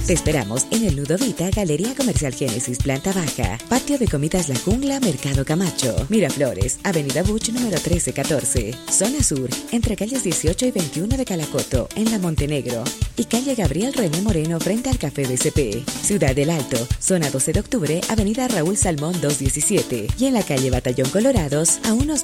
Te esperamos en el Ludovita, Galería Comercial Génesis, planta baja. Patio de Comidas La Jungla, Mercado Camacho. Miraflores, Avenida Buch, número 1314. Zona Sur, entre calles 18 y 21 de Calacoto, en La Montenegro. Y calle Gabriel René Moreno, frente al Café BCP. Ciudad del Alto, zona 12 de octubre, Avenida Raúl Salmón 217. Y en la calle Batallón Colorados, a unos